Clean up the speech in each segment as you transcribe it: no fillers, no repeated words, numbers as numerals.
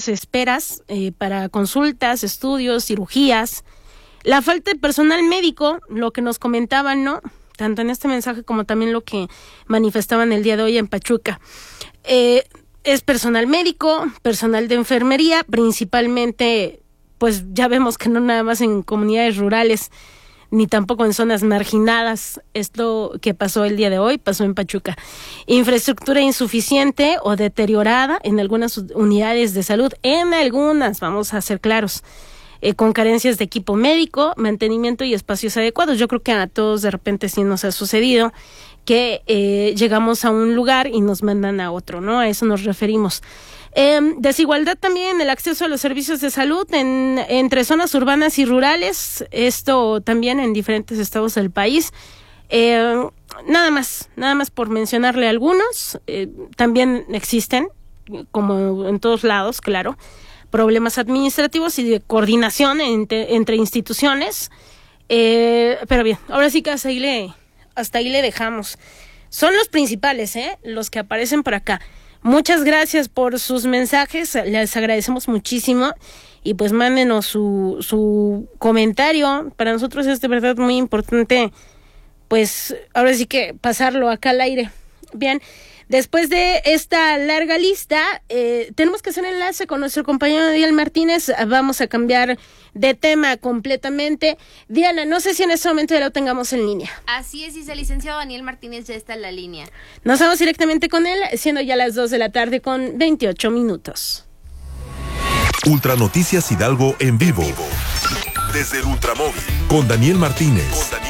largas esperas para consultas, estudios, cirugías, la falta de personal médico, lo que nos comentaban, ¿no? Tanto en este mensaje como también lo que manifestaban el día de hoy en Pachuca. Es personal médico, personal de enfermería, principalmente, pues ya vemos que no nada más en comunidades rurales, ni tampoco en zonas marginadas. Esto que pasó el día de hoy pasó en Pachuca. Infraestructura insuficiente o deteriorada en algunas unidades de salud, en algunas, vamos a ser claros, con carencias de equipo médico, mantenimiento y espacios adecuados. Yo creo que a todos de repente sí nos ha sucedido que llegamos a un lugar y nos mandan a otro, ¿no? A eso nos referimos. Desigualdad también en el acceso a los servicios de salud entre zonas urbanas y rurales, esto también en diferentes estados del país. Nada más por mencionarle algunos. También existen, como en todos lados, claro, problemas administrativos y de coordinación entre instituciones. Pero bien, ahora sí que hasta ahí le dejamos. Son los principales, los que aparecen por acá. Muchas gracias por sus mensajes, les agradecemos muchísimo y pues mándenos su comentario. Para nosotros es de verdad muy importante, pues ahora sí que pasarlo acá al aire. Bien, después de esta larga lista, tenemos que hacer enlace con nuestro compañero Daniel Martínez. Vamos a cambiar de tema completamente. Diana, no sé si en este momento ya lo tengamos en línea. Así es, el licenciado Daniel Martínez ya está en la línea. Nos vamos directamente con él, siendo ya las 2 de la tarde con 28 minutos. Ultra Noticias Hidalgo en vivo. Desde el Ultramóvil. Con Daniel Martínez.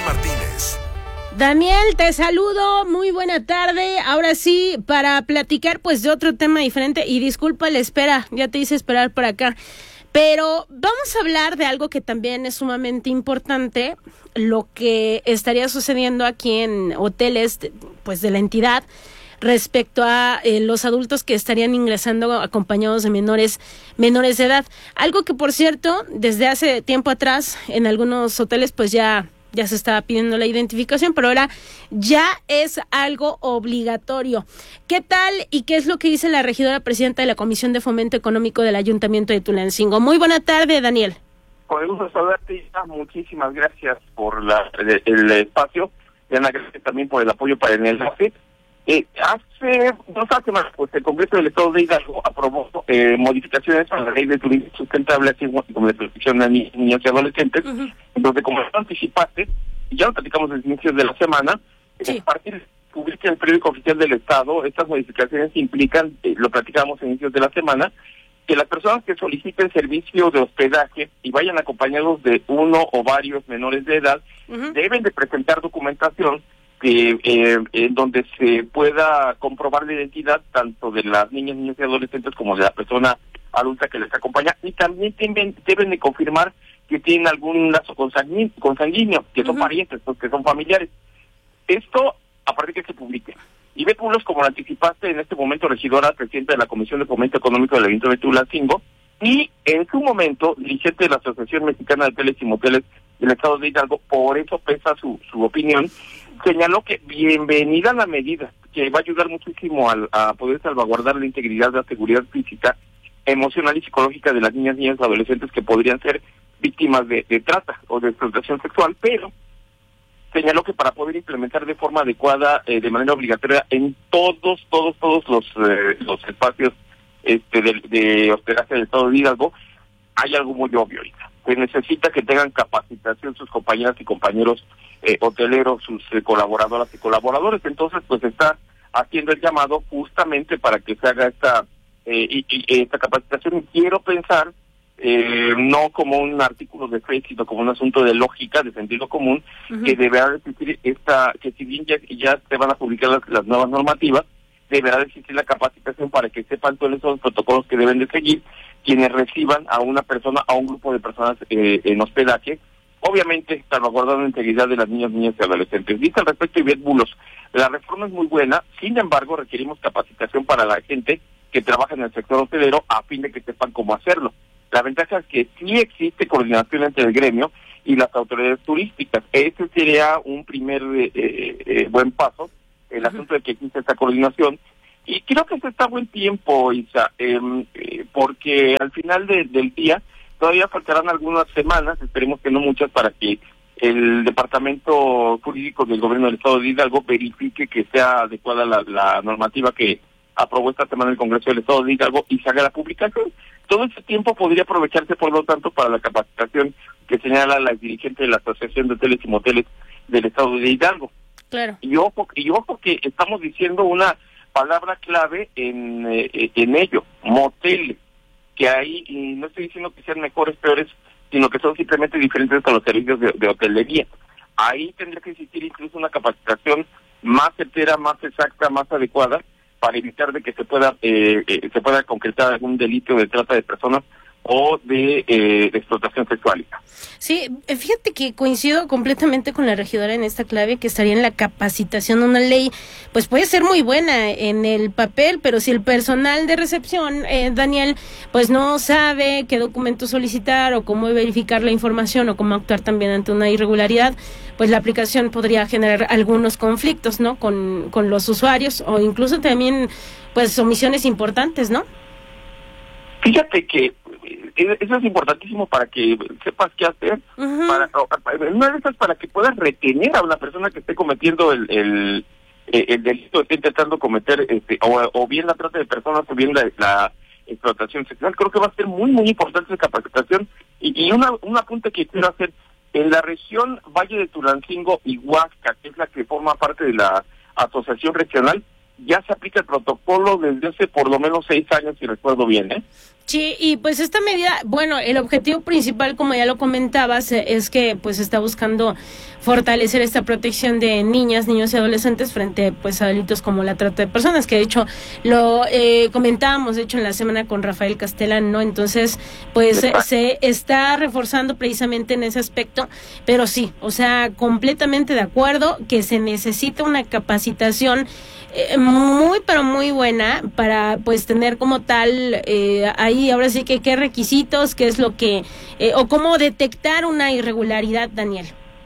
Daniel, te saludo, muy buena tarde. Ahora sí, para platicar pues de otro tema diferente, y disculpa la espera, ya te hice esperar por acá, pero vamos a hablar de algo que también es sumamente importante, lo que estaría sucediendo aquí en hoteles pues de la entidad respecto a los adultos que estarían ingresando acompañados de menores de edad. Algo que, por cierto, desde hace tiempo atrás en algunos hoteles pues ya se estaba pidiendo la identificación, pero ahora ya es algo obligatorio. ¿Qué tal y qué es lo que dice la regidora presidenta de la Comisión de Fomento Económico del Ayuntamiento de Tulancingo? Muy buena tarde, Daniel. Con el gusto de saludarte, muchísimas gracias por el espacio. Diana, gracias también por el apoyo para el enlace. Hace 2 semanas, pues el Congreso del Estado de Hidalgo aprobó modificaciones a la ley de turismo sustentable, así como de protección a niños y adolescentes. Uh-huh. Entonces, como lo anticipaste, y ya lo platicamos desde inicios de la semana, sí, a partir de publicar el periódico oficial del Estado, estas modificaciones implican, lo platicamos a inicios de la semana, que las personas que soliciten servicio de hospedaje y vayan acompañados de uno o varios menores de edad, uh-huh, deben de presentar documentación en donde se pueda comprobar la identidad tanto de las niñas, niños y adolescentes como de la persona adulta que les acompaña, y también deben de confirmar que tienen algún lazo consanguíneo, que son, uh-huh, parientes, pues, que son familiares. Esto a partir de que se publique. Ivette Bulos, como lo anticipaste, en este momento regidora, presidenta de la Comisión de Fomento Económico del Ayuntamiento de Tulancingo, y en su momento dirigente de la Asociación Mexicana de Hoteles y Moteles del Estado de Hidalgo, por eso pesa su opinión, señaló que bienvenida la medida, que va a ayudar muchísimo a poder salvaguardar la integridad, la seguridad física, emocional y psicológica de las niñas y adolescentes que podrían ser víctimas de trata o de explotación sexual, pero señaló que para poder implementar de forma adecuada, de manera obligatoria, en todos los espacios de hospedaje del Estado de Hidalgo, hay algo muy obvio ahorita. Se necesita que tengan capacitación sus compañeras y compañeros hoteleros, sus colaboradoras y colaboradores. Entonces, pues está haciendo el llamado justamente para que se haga esta capacitación. Y quiero pensar, no como un artículo de fe, sino como un asunto de lógica, de sentido común, uh-huh, que deberá existir que si bien ya se van a publicar las nuevas normativas, deberá existir la capacitación para que sepan cuáles son los protocolos que deben de seguir quienes reciban a una persona, a un grupo de personas en hospedaje, obviamente salvaguardando la integridad de las niñas y adolescentes. Dice al respecto Ivette Bulos, la reforma es muy buena, sin embargo requerimos capacitación para la gente que trabaja en el sector hotelero a fin de que sepan cómo hacerlo. La ventaja es que sí existe coordinación entre el gremio y las autoridades turísticas. Ese sería un primer buen paso, el asunto de que existe esta coordinación. Y creo que este está a buen tiempo, Isa, porque al final del día todavía faltarán algunas semanas, esperemos que no muchas, para que el Departamento Jurídico del Gobierno del Estado de Hidalgo verifique que sea adecuada la normativa que aprobó esta semana el Congreso del Estado de Hidalgo y se haga la publicación. Todo ese tiempo podría aprovecharse, por lo tanto, para la capacitación que señala la dirigente de la Asociación de Hoteles y Moteles del Estado de Hidalgo. Claro. Y ojo que estamos diciendo una palabra clave en ello, moteles, que ahí, y no estoy diciendo que sean mejores, peores, sino que son simplemente diferentes a los servicios de hotelería. Ahí tendría que existir incluso una capacitación más certera, más exacta, más adecuada, para evitar de que se pueda concretar algún delito de trata de personas o de explotación sexual. Sí, fíjate que coincido completamente con la regidora en esta clave, que estaría en la capacitación. Una ley, pues puede ser muy buena en el papel, pero si el personal de recepción, Daniel, pues no sabe qué documento solicitar o cómo verificar la información o cómo actuar también ante una irregularidad, pues la aplicación podría generar algunos conflictos, ¿no? Con los usuarios, o incluso también, pues, omisiones importantes, ¿no? Fíjate que eso es importantísimo para que sepas qué hacer. Una de esas, para que puedas retener a una persona que esté cometiendo el delito, esté intentando cometer o bien la trata de personas o bien la explotación sexual. Creo que va a ser muy, muy importante esa capacitación. Y un apunte que quiero hacer: en la región Valle de Tulancingo y Huasca, que es la que forma parte de la asociación regional, ya se aplica el protocolo desde hace por lo menos 6 años, si recuerdo bien, ¿eh? Sí, y pues esta medida, bueno, el objetivo principal, como ya lo comentabas, es que pues está buscando fortalecer esta protección de niñas, niños y adolescentes frente pues a delitos como la trata de personas, que de hecho lo comentábamos, de hecho, en la semana con Rafael Castelán, ¿no? Entonces, pues se está reforzando precisamente en ese aspecto, pero sí, o sea, completamente de acuerdo que se necesita una capacitación muy, pero muy buena para pues tener como tal ahí ahora sí que qué requisitos, qué es lo que o cómo detectar una irregularidad, Daniel.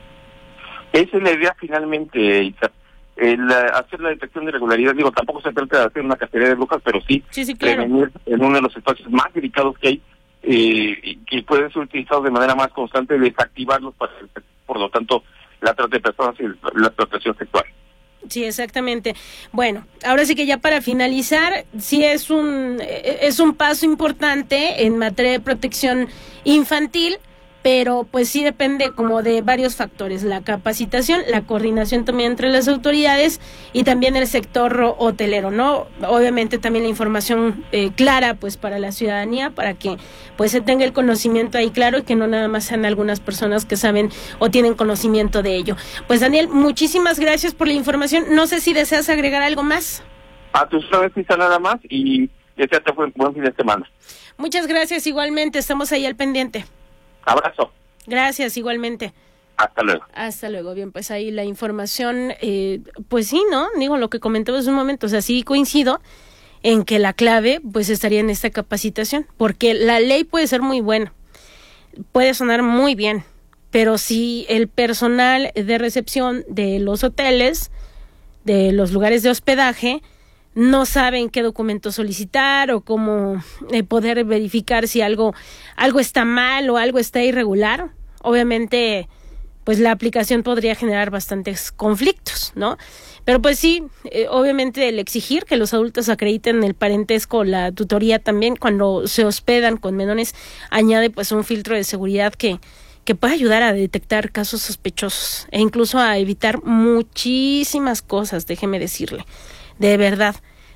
Esa es la idea finalmente, Isa. Hacer la detección de irregularidad, digo, tampoco se trata de hacer una cacería de brujas, pero sí, claro, prevenir en uno de los espacios más delicados que hay, que pueden ser utilizados de manera más constante, desactivarlos para, por lo tanto, la trata de personas y la explotación sexual. Sí, exactamente. Bueno, ahora sí que ya para finalizar, sí es un paso importante en materia de protección infantil, pero pues sí depende como de varios factores: la capacitación, la coordinación también entre las autoridades y también el sector hotelero, ¿no? Obviamente también la información clara pues para la ciudadanía, para que pues se tenga el conocimiento ahí claro y que no nada más sean algunas personas que saben o tienen conocimiento de ello. Pues Daniel, muchísimas gracias por la información. No sé si deseas agregar algo más. A tus vez, nada más, y desearte buen fin de semana. Muchas gracias, igualmente, estamos ahí al pendiente. Abrazo. Gracias, igualmente. Hasta luego. Hasta luego. Bien, pues ahí la información, pues sí, ¿no? Digo, lo que comentaba hace un momento, o sea, sí coincido en que la clave, pues, estaría en esta capacitación, porque la ley puede ser muy buena, puede sonar muy bien, pero si el personal de recepción de los hoteles, de los lugares de hospedaje, no saben qué documento solicitar o cómo poder verificar si algo está mal o algo está irregular, obviamente pues la aplicación podría generar bastantes conflictos, ¿no? Pero pues sí, obviamente el exigir que los adultos acrediten el parentesco, la tutoría también cuando se hospedan con menores, añade pues un filtro de seguridad que puede ayudar a detectar casos sospechosos e incluso a evitar muchísimas cosas, déjeme decirle. De verdad.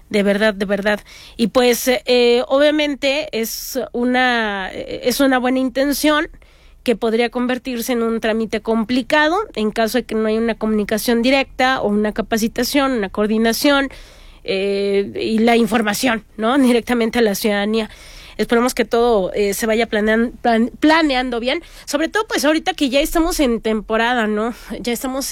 Y pues obviamente es una buena intención que podría convertirse en un trámite complicado en caso de que no haya una comunicación directa o una capacitación, una coordinación y la información, ¿no? Directamente a la ciudadanía. Esperemos que todo se vaya planeando bien, sobre todo pues ahorita que ya estamos en temporada, ¿no?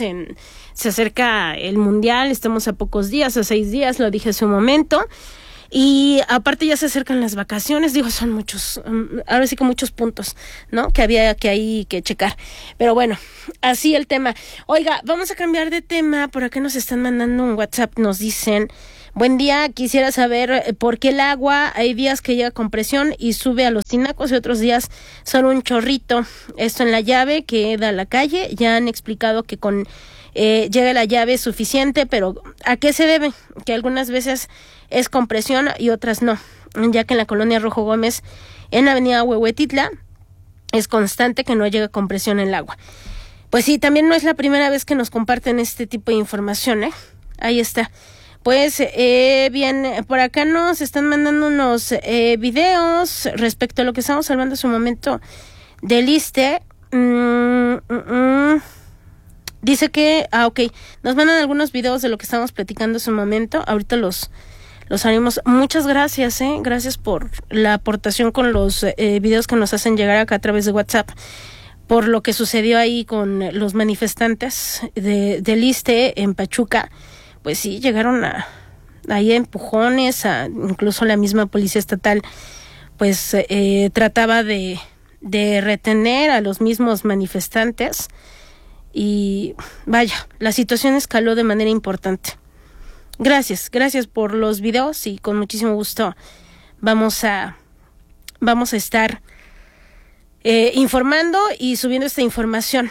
Se acerca el Mundial, estamos a pocos días, a 6 días, lo dije hace un momento, Y aparte ya se acercan las vacaciones, digo, son muchos, ahora sí que muchos puntos, ¿no? Que había que ahí que checar. Pero bueno, así el tema. Oiga, vamos a cambiar de tema. Por acá nos están mandando un WhatsApp, nos dicen: buen día, quisiera saber por qué el agua hay días que llega con presión y sube a los tinacos y otros días solo un chorrito. Esto en la llave que da a la calle. Ya han explicado que con llega la llave suficiente, pero ¿a qué se debe? Que algunas veces es con presión y otras no, ya que en la colonia Rojo Gómez, en la avenida Huehuetitla, es constante que no llega con presión el agua. Pues sí, también no es la primera vez que nos comparten este tipo de información, Ahí está. Pues bien, por acá nos están mandando unos videos respecto a lo que estamos hablando hace un momento del ISSSTE. Dice que, ok, nos mandan algunos videos de lo que estamos platicando hace un momento. Ahorita los haremos. Muchas gracias, gracias por la aportación con los videos que nos hacen llegar acá a través de WhatsApp, por lo que sucedió ahí con los manifestantes del ISSSTE en Pachuca. Pues sí, llegaron ahí a empujones, incluso la misma policía estatal pues trataba de retener a los mismos manifestantes y vaya, la situación escaló de manera importante. Gracias por los videos y con muchísimo gusto vamos a estar informando y subiendo esta información.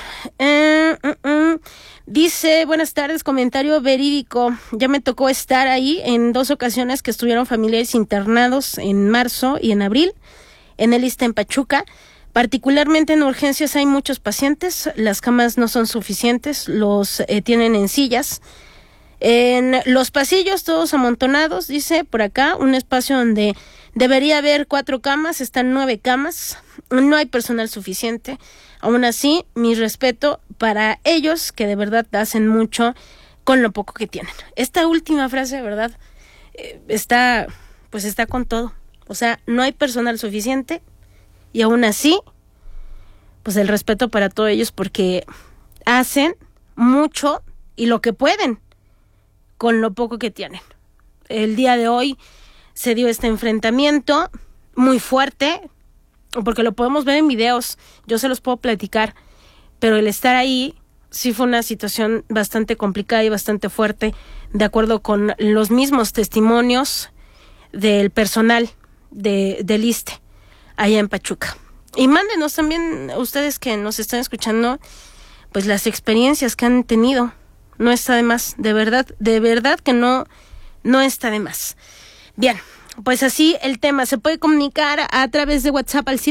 Dice: buenas tardes, comentario verídico. Ya me tocó estar ahí en 2 ocasiones que estuvieron familiares internados en marzo y en abril en el ISSSTE en Pachuca. Particularmente en urgencias hay muchos pacientes, las camas no son suficientes, los tienen en sillas. En los pasillos todos amontonados, dice por acá, un espacio donde debería haber 4 camas, están 9 camas, no hay personal suficiente. Aún así, mi respeto para ellos, que de verdad hacen mucho con lo poco que tienen. Esta última frase, de verdad, está con todo. O sea, no hay personal suficiente y aún así, pues el respeto para todos ellos porque hacen mucho y lo que pueden con lo poco que tienen. El día de hoy se dio este enfrentamiento muy fuerte, porque lo podemos ver en videos, yo se los puedo platicar, pero el estar ahí sí fue una situación bastante complicada y bastante fuerte, de acuerdo con los mismos testimonios del personal del ISSSTE allá en Pachuca. Y mándenos también ustedes que nos están escuchando, pues las experiencias que han tenido. No está de más, de verdad que no está de más. Bien, pues así el tema. Se puede comunicar a través de WhatsApp al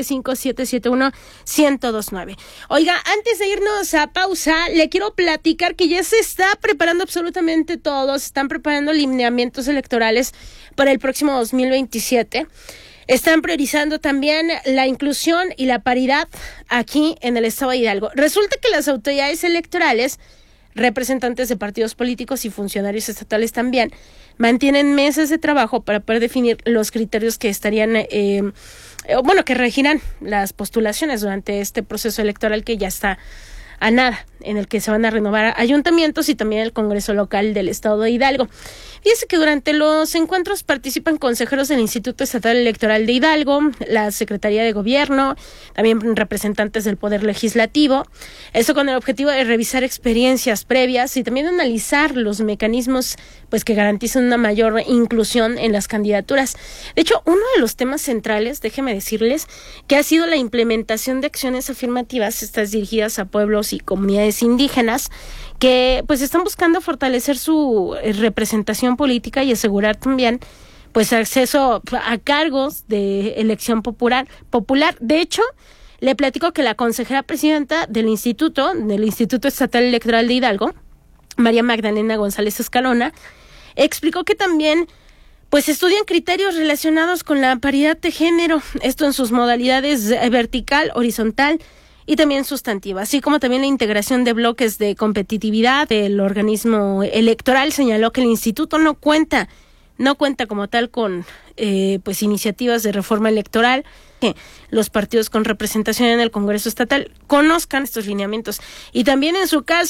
775-771-1029. Oiga, antes de irnos a pausa, le quiero platicar que ya se está preparando absolutamente todo. Se están preparando lineamientos electorales para el próximo 2027. Están priorizando también la inclusión y la paridad aquí en el estado de Hidalgo. Resulta que las autoridades electorales, representantes de partidos políticos y funcionarios estatales también, mantienen meses de trabajo para poder definir los criterios que estarían, que regirán las postulaciones durante este proceso electoral que ya está a nada, en el que se van a renovar ayuntamientos y también el Congreso local del estado de Hidalgo. Fíjese que durante los encuentros participan consejeros del Instituto Estatal Electoral de Hidalgo, la Secretaría de Gobierno, también representantes del Poder Legislativo, eso con el objetivo de revisar experiencias previas y también analizar los mecanismos pues que garantizan una mayor inclusión en las candidaturas. De hecho, uno de los temas centrales, déjeme decirles, que ha sido la implementación de acciones afirmativas, estas dirigidas a pueblos y comunidades indígenas, que pues están buscando fortalecer su representación política y asegurar también pues acceso a cargos de elección popular. De hecho, le platico que la consejera presidenta del Instituto Estatal Electoral de Hidalgo, María Magdalena González Escalona, explicó que también pues estudian criterios relacionados con la paridad de género, esto en sus modalidades vertical, horizontal y también sustantiva, así como también la integración de bloques de competitividad del organismo electoral. Señaló que el instituto no cuenta como tal con pues iniciativas de reforma electoral, que los partidos con representación en el Congreso estatal conozcan estos lineamientos y también en su caso